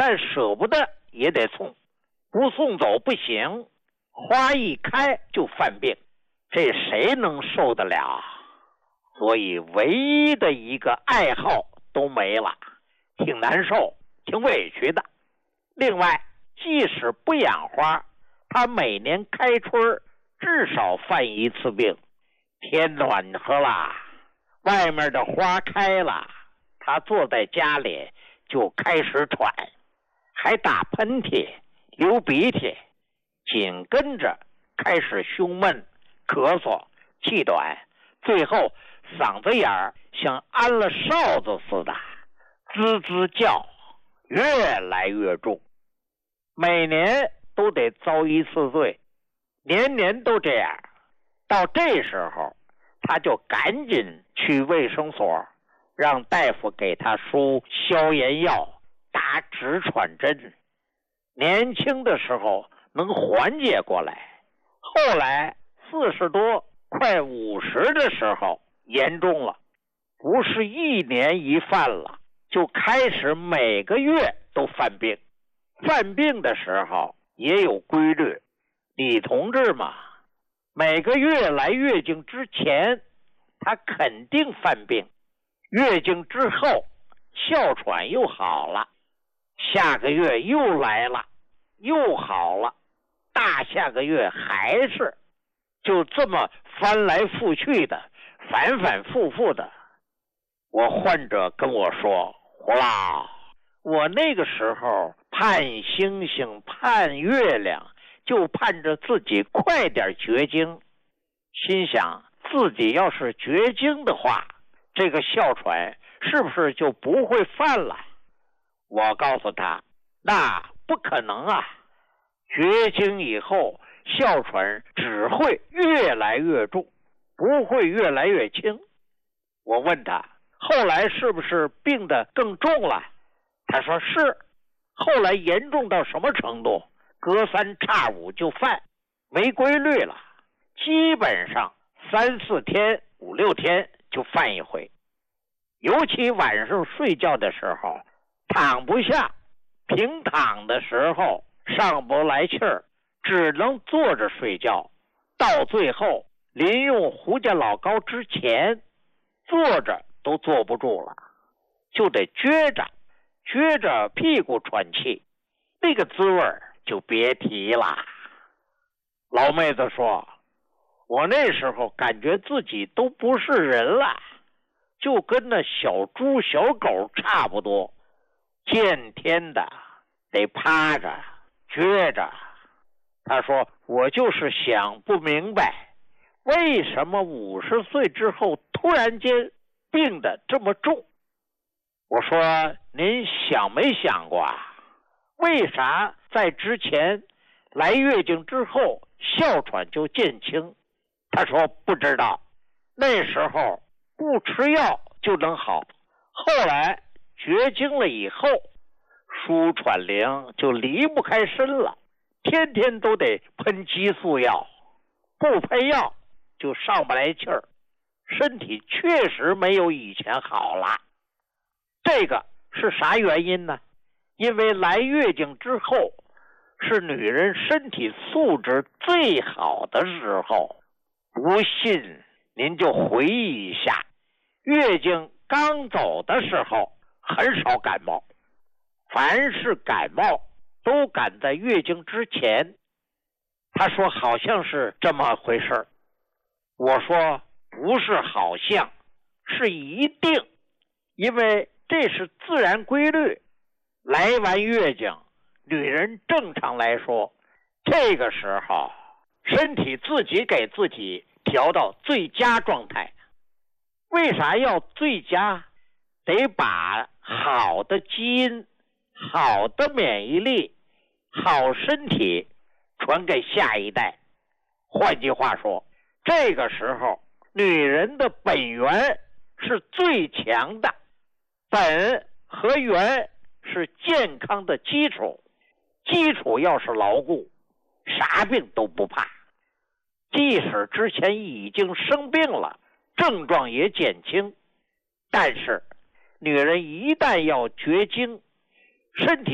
但舍不得也得送，不送走不行，花一开就犯病，这谁能受得了？所以唯一的一个爱好都没了，挺难受，挺委屈的。另外，即使不养花，他每年开春至少犯一次病。天暖和了，外面的花开了，他坐在家里就开始喘，还打喷嚏、流鼻涕，紧跟着开始胸闷、咳嗽、气短，最后嗓子眼儿像安了哨子似的，吱吱叫，越来越重。每年都得遭一次罪，年年都这样。到这时候，他就赶紧去卫生所，让大夫给他输消炎药，打止喘针。年轻的时候能缓解过来，后来40多快50的时候严重了，不是一年一犯了，就开始每个月都犯病。犯病的时候也有规律，女同志嘛，每个月来月经之前她肯定犯病，月经之后哮喘又好了，下个月又来了又好了，大下个月还是，就这么翻来覆去的，反反复复的。我患者跟我说，胡老，我那个时候盼星星盼月亮，就盼着自己快点绝经，心想自己要是绝经的话，这个哮喘是不是就不会犯了？我告诉他，那不可能啊，绝经以后哮喘只会越来越重，不会越来越轻。我问他，后来是不是病得更重了？他说是。后来严重到什么程度？隔3差5就犯，没规律了，基本上3、4天、5、6天就犯一回。尤其晚上睡觉的时候，躺不下，平躺的时候上不来气儿，只能坐着睡觉。到最后临用胡家老膏之前，坐着都坐不住了，就得撅着屁股喘气，那个滋味就别提了。老妹子说，我那时候感觉自己都不是人了，就跟那小猪小狗差不多，见天的得趴着撅着。他说，我就是想不明白，为什么50岁之后突然间病得这么重。我说，您想没想过啊，为啥在之前来月经之后哮喘就减轻？他说不知道，那时候不吃药就能好，后来绝经了以后，舒喘灵就离不开身了，天天都得喷激素药，不喷药就上不来气儿，身体确实没有以前好了。这个是啥原因呢？因为来月经之后是女人身体素质最好的时候。不信您就回忆一下，月经刚走的时候很少感冒，凡是感冒都赶在月经之前。他说好像是这么回事。我说不是好像，是一定，因为这是自然规律。来完月经，女人正常来说，这个时候身体自己给自己调到最佳状态。为啥要最佳？得把好的基因、好的免疫力、好身体传给下一代。换句话说，这个时候女人的本源是最强的，本和源是健康的基础，基础要是牢固，啥病都不怕。即使之前已经生病了，症状也减轻，但是女人一旦要绝经，身体